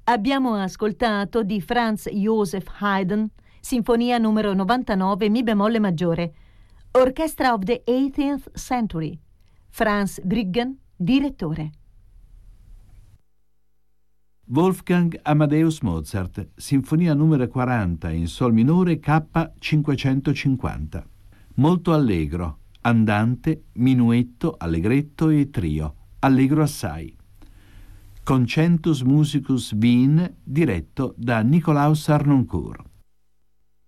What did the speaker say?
Abbiamo ascoltato di Franz Joseph Haydn, Sinfonia numero 99, Mi bemolle maggiore, Orchestra of the 18th Century, Franz Bruggen, direttore. Wolfgang Amadeus Mozart, Sinfonia numero 40 in Sol minore K 550. Molto allegro, andante, minuetto, allegretto e trio, allegro assai. Concentus Musicus Wien, diretto da Nikolaus Harnoncourt.